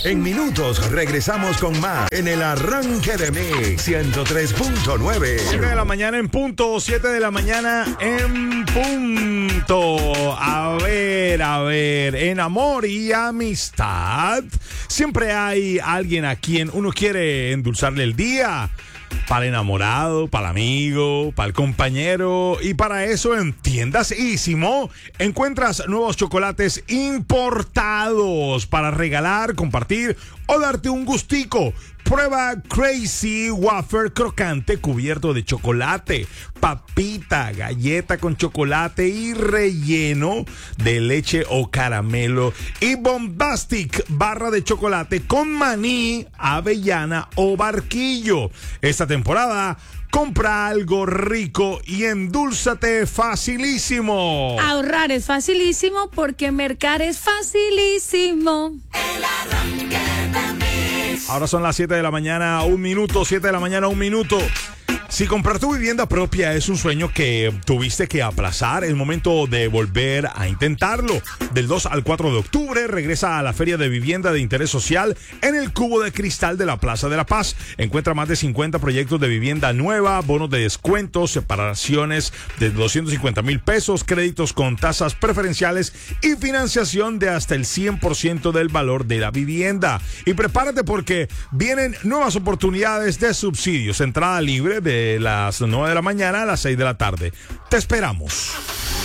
En minutos regresamos con más en el arranque de Mix 103.9. 7 de la mañana en punto, 7 de la mañana en punto. A ver, en amor y amistad siempre hay alguien a quien uno quiere endulzarle el día. Para el enamorado, para el amigo, para el compañero. Y para eso en Tiendas Ísimo encuentras nuevos chocolates importados para regalar, compartir o darte un gustico. Prueba Crazy Wafer crocante cubierto de chocolate, papita, galleta con chocolate y relleno de leche o caramelo. Y Bombastic, barra de chocolate con maní, avellana o barquillo. Esta temporada, compra algo rico y endúlzate facilísimo. Ahorrar es facilísimo porque mercar es facilísimo. El arranque de Mix. Ahora son las 7 de la mañana, 1 minuto, 7 de la mañana, 1 minuto. Si comprar tu vivienda propia es un sueño que tuviste que aplazar, es momento de volver a intentarlo. Del 2 al 4 de octubre regresa a la Feria de Vivienda de Interés Social en el Cubo de Cristal de la Plaza de la Paz. Encuentra más de 50 proyectos de vivienda nueva, bonos de descuento, separaciones de 250,000 pesos, créditos con tasas preferenciales y financiación de hasta el 100% del valor de la vivienda. Y prepárate porque vienen nuevas oportunidades de subsidios. Entrada libre de las 9 de la mañana a las 6 de la tarde. Te esperamos.